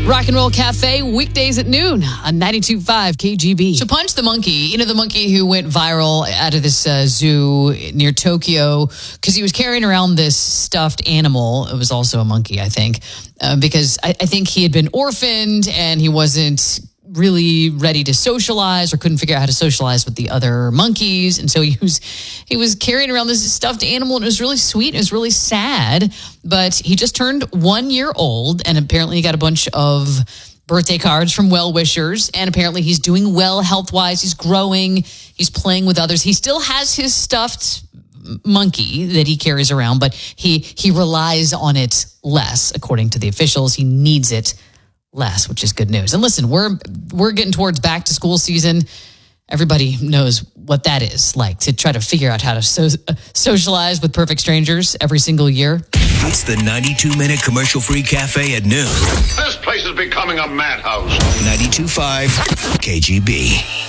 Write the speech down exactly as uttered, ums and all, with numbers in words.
Rock and Roll Cafe, weekdays at noon on ninety-two point five K G B. So Punch the Monkey, you know, the monkey who went viral out of this uh, zoo near Tokyo because he was carrying around this stuffed animal. It was also a monkey, I think, uh, because I, I think he had been orphaned and he wasn't really ready to socialize or couldn't figure out how to socialize with the other monkeys. And so he was he was carrying around this stuffed animal, and it was really sweet. It was really sad, but he just turned one year old, and apparently he got a bunch of birthday cards from well-wishers, and apparently he's doing well health-wise. He's growing. He's playing with others. He still has his stuffed monkey that he carries around, but he he relies on it less, according to the officials. He needs it less, which is good news. And listen, we're we're getting towards back to school season. Everybody knows what that is like, to try to figure out how to so, uh, socialize with perfect strangers every single year. It's the ninety-two minute commercial-free cafe at noon. This place is becoming a madhouse. ninety-two point five K G B.